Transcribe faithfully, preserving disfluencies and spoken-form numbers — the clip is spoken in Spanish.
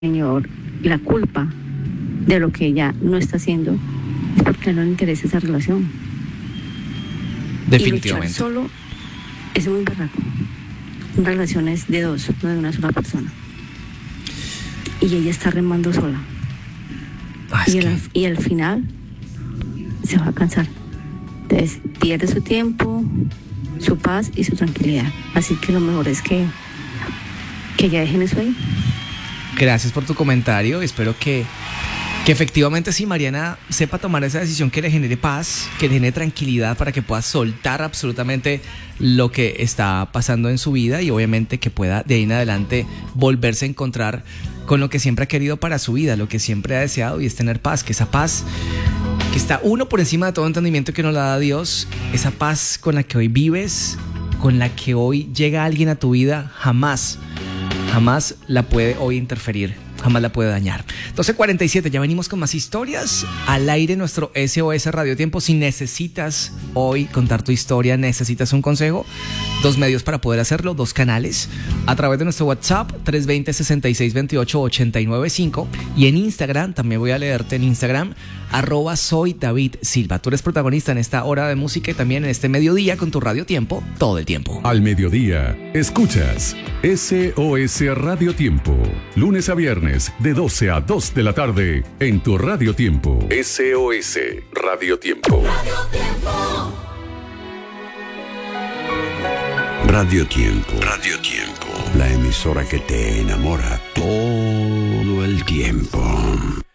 Señor, la culpa de lo que ella no está haciendo es porque no le interesa esa relación. Definitivamente. Y luchar solo es muy berraco. Una relación es de dos, no de una sola persona. Y ella está remando sola. Ah, y, es al, que... y al final se va a cansar. Entonces pierde su tiempo, su paz y su tranquilidad. Así que lo mejor es que, que ya dejen eso ahí. Gracias por tu comentario. Espero que, que efectivamente sí, Mariana sepa tomar esa decisión que le genere paz, que le genere tranquilidad para que pueda soltar absolutamente lo que está pasando en su vida y obviamente que pueda de ahí en adelante volverse a encontrar con lo que siempre ha querido para su vida, lo que siempre ha deseado, y es tener paz, que esa paz que está uno por encima de todo entendimiento que nos la da Dios, esa paz con la que hoy vives, con la que hoy llega alguien a tu vida, jamás Jamás la puede hoy interferir, jamás la puede dañar. doce cuarenta y siete, ya venimos con más historias. Al aire nuestro S O S Radio Tiempo. Si necesitas hoy contar tu historia, necesitas un consejo, dos medios para poder hacerlo, dos canales. A través de nuestro WhatsApp, tres dos cero, seis seis dos ocho, ocho nueve cinco. Y en Instagram, también voy a leerte en Instagram, arroba soy David Silva. Tú eres protagonista en esta hora de música y también en este mediodía con tu Radio Tiempo, todo el tiempo. Al mediodía, escuchas S O S Radio Tiempo. Lunes a viernes, de doce a dos de la tarde, en tu Radio Tiempo. S O S Radio Tiempo. Radio Tiempo. Radio Tiempo. Radio Tiempo. La emisora que te enamora todo el tiempo.